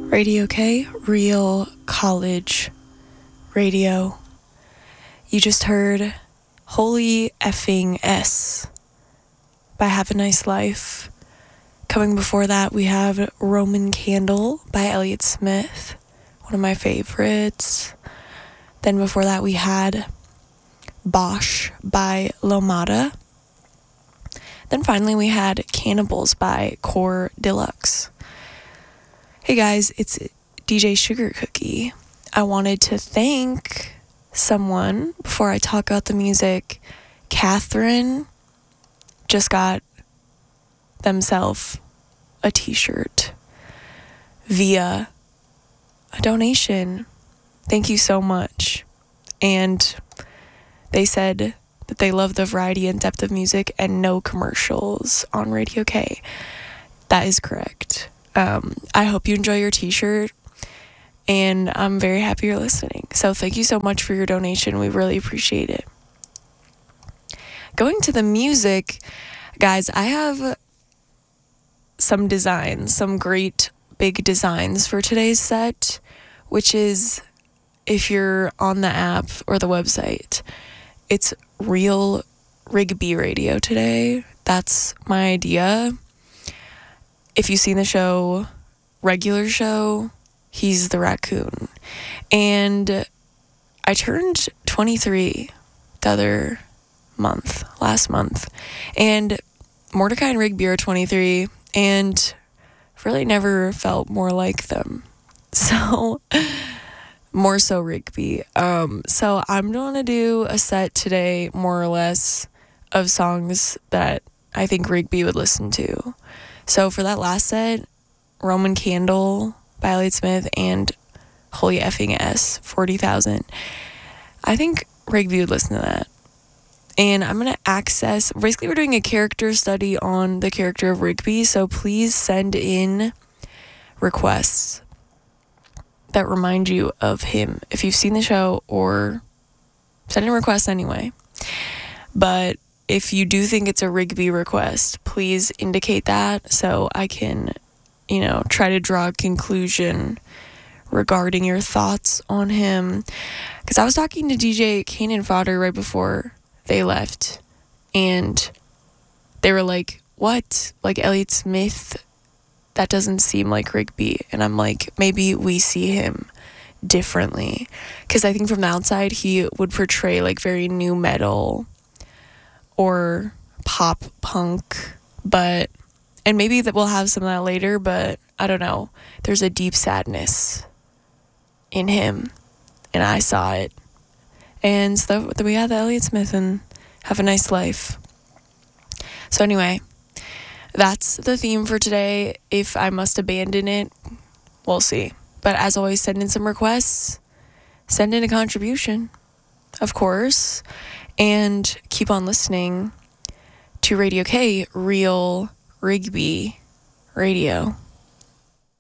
Radio K, real college radio. You just heard Holy Effing S by Have a Nice Life. Coming before that, we have Roman Candle by Elliott Smith, one of my favorites. Then before that, we had Bosch by Lomada. Then finally, we had Cannibals by Core Deluxe. Hey guys, it's DJ Sugar Cookie. I wanted to thank someone before I talk about the music. Catherine just got themselves a t-shirt via a donation. Thank you so much. And they said that they love the variety and depth of music and no commercials on Radio K. That is correct. I hope you enjoy your t-shirt, and I'm very happy you're listening. So thank you so much for your donation. We really appreciate it. Going to the music, guys, I have some designs, some great big designs for today's set, which is, if you're on the app or the website, it's Real Rigby Radio today. That's my idea. If you've seen the show, regular show, he's the raccoon. And I turned 23 last month. And Mordecai and Rigby are 23, and really never felt more like them. So, more so Rigby. So I'm going to do a set today, more or less, of songs that I think Rigby would listen to. So for that last set, Roman Candle by Elliott Smith and Holy Effing S, 40,000. I think Rigby would listen to that. And I'm going to basically we're doing a character study on the character of Rigby, so please send in requests that remind you of him. If you've seen the show, or send in requests anyway. But if you do think it's a Rigby request, please indicate that so I can, try to draw a conclusion regarding your thoughts on him. Because I was talking to DJ Kanan Fodder right before they left, and they were like, what? Like Elliott Smith? That doesn't seem like Rigby. And I'm like, maybe we see him differently. Because I think from the outside, he would portray like very new metal or pop punk, and maybe that we'll have some of that later, but I don't know. There's a deep sadness in him, and I saw it. And so we had the Elliott Smith and Have a Nice Life. So anyway, that's the theme for today. If I must abandon it, we'll see. But as always, send in some requests, send in a contribution, of course, and keep on listening to Radio K, Real Rigby Radio.